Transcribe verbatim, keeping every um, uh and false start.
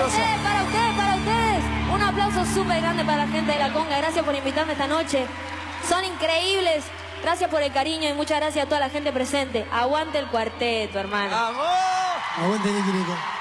aplauso. Eh, para ustedes, para ustedes. Un aplauso súper grande para la gente de La Conga. Gracias por invitarme esta noche. Son increíbles. Gracias por el cariño y muchas gracias a toda la gente presente. Aguante el cuarteto, hermano. ¡Vamos! Aguante, Nicky Nico.